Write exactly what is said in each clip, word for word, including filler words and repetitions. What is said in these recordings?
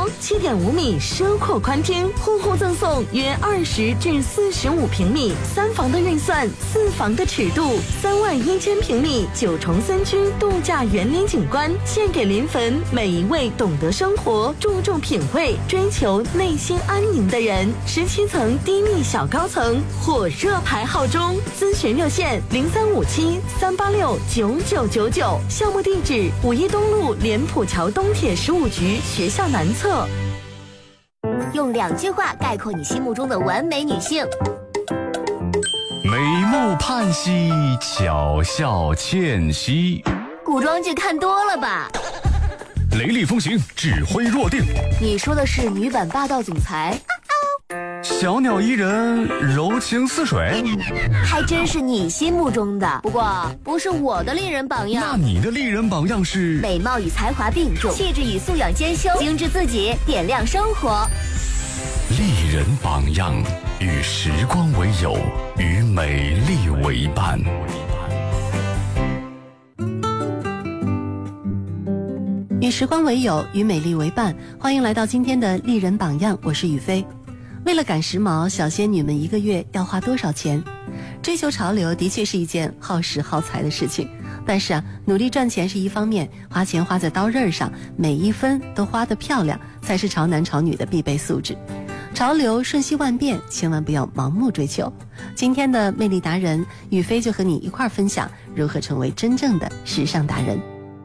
七点五米奢阔宽厅，户户赠送约二十至四十五平米三房的预算，四房的尺度，三万一千平米九重三居度假园林景观，献给临汾每一位懂得生活、注重品味、追求内心安宁的人。十七层低密小高层，火热排号中，咨询热线零三五七三八六九九九九，项目地址五一东路莲浦桥东铁十五局学校南侧。 用两句话概括你心目中的完美女性： 美貌盼兮，巧笑倩兮。 古装剧看多了吧？ 雷厉风行，指挥若定。 你说的是女版霸道总裁？ 小鸟依人，柔情似水。 还真是你心目中的，不过不是我的丽人榜样。 那你的丽人榜样是？ 美貌与才华并重，气质与素养兼修，精致自己，点亮生活。 丽人榜样，与时光为友，与美丽为伴。 与时光为友，与美丽为伴。欢迎来到今天的丽人榜样，我是雨飞。为了赶时髦，小仙女们一个月要花多少钱？追求潮流的确是一件耗时耗财的事情，但是啊，努力赚钱是一方面，花钱花在刀刃上，每一分都花得漂亮，才是潮男潮女的必备素质。潮流瞬息万变，千万不要盲目追求。今天的魅力达人雨飞就和你一块分享如何成为真正的时尚达人。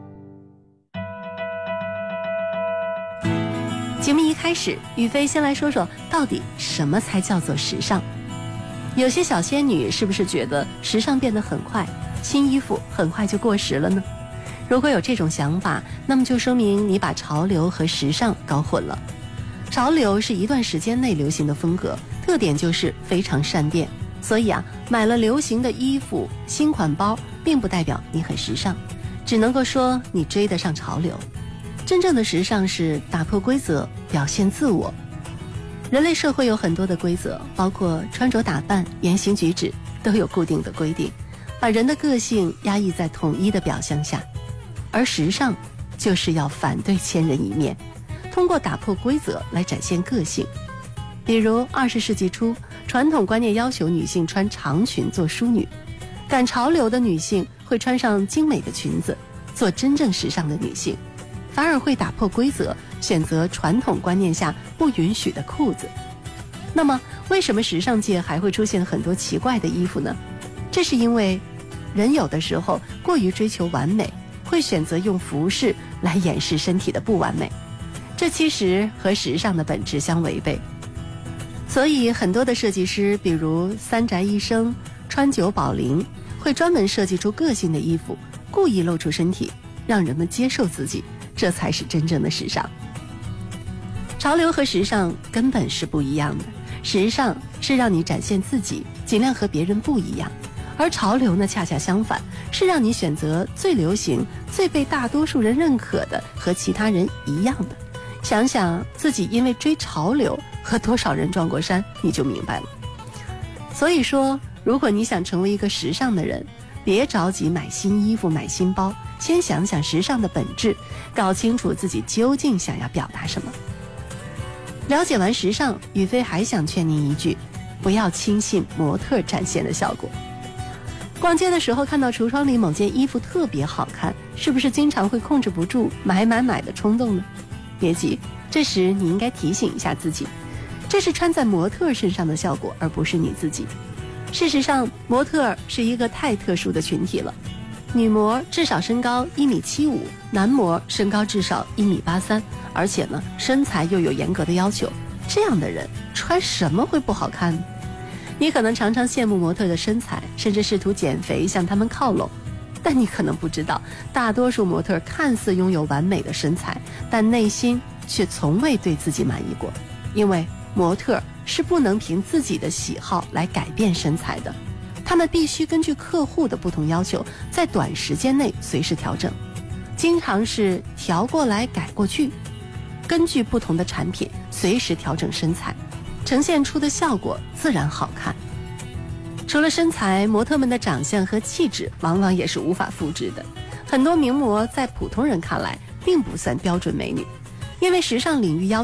节目一开始，雨飞先来说说到底什么才叫做时尚。有些小仙女是不是觉得时尚变得很快，新衣服很快就过时了呢？如果有这种想法，那么就说明你把潮流和时尚搞混了。潮流是一段时间内流行的风格，特点就是非常善变，所以啊，买了流行的衣服、新款包，并不代表你很时尚，只能够说你追得上潮流。真正的时尚是打破规则，表现自我。人类社会有很多的规则，包括穿着打扮、言行举止都有固定的规定，把人的个性压抑在统一的表象下。而时尚就是要反对千人一面，通过打破规则来展现个性。比如二十世纪初，传统观念要求女性穿长裙做淑女，赶潮流的女性会穿上精美的裙子，做真正时尚的女性，反而会打破规则，选择传统观念下不允许的裤子。那么为什么时尚界还会出现很多奇怪的衣服呢？这是因为人有的时候过于追求完美，会选择用服饰来掩饰身体的不完美，这其实和时尚的本质相违背。所以很多的设计师，比如三宅一生、川久保玲，会专门设计出个性的衣服，故意露出身体，让人们接受自己，这才是真正的时尚。潮流和时尚根本是不一样的，时尚是让你展现自己，尽量和别人不一样，而潮流呢，恰恰相反，是让你选择最流行、最被大多数人认可的，和其他人一样的。想想自己因为追潮流和多少人撞过山，你就明白了。所以说，如果你想成为一个时尚的人，别着急买新衣服、买新包，先想想时尚的本质，搞清楚自己究竟想要表达什么。了解完时尚，雨飞还想劝您一句，不要轻信模特展现的效果。逛街的时候看到橱窗里某件衣服特别好看，是不是经常会控制不住买买买的冲动呢？别急，这时你应该提醒一下自己，这是穿在模特身上的效果，而不是你自己。事实上，模特是一个太特殊的群体了，女模至少身高一米七五，男模身高至少一米八三，而且呢，身材又有严格的要求，这样的人穿什么会不好看呢？你可能常常羡慕模特的身材，甚至试图减肥向他们靠拢，但你可能不知道，大多数模特看似拥有完美的身材，但内心却从未对自己满意过，因为模特是不能凭自己的喜好来改变身材的，他们必须根据客户的不同要求，在短时间内随时调整，经常是调过来改过去，根据不同的产品随时调整身材，呈现出的效果自然好看。除了身材，模特们的长相和气质往往也是无法复制的。很多名模在普通人看来并不算标准美女，因为时尚领域要